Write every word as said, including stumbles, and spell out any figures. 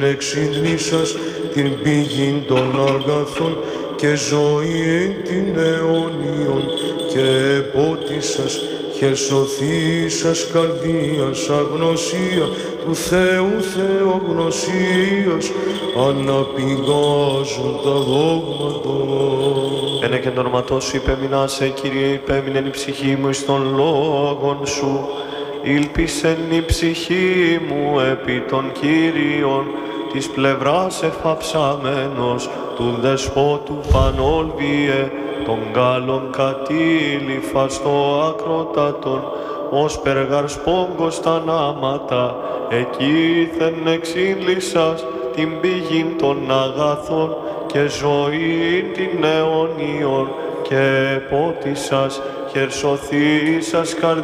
εξήλυσας την πηγήν των αργαθών και ζωή την αιώνιον και επότισας χερσοθήσας καρδίας αγνωσία του Θεού θεογνωσίας αναπηγάζουν τα δόγματα. Ένε και το όνοματό σου υπεμεινάσε, Κύριε, υπέμεινεν η ψυχή μου εις των λόγων σου. Ήλπισεν η ψυχή μου επί των Κύριων, της πλευράς εφαψαμένος του δεσπότου Πανόλβιε, των Γάλλων κατήλυφα στο ακρότατον, ως περγαρ σπόγκος τα νάματα, εκείθεν εξήλυσας την πηγήν των αγαθών και ζωή την αιώνιον και επότισας χερσοθήσας καρδίας.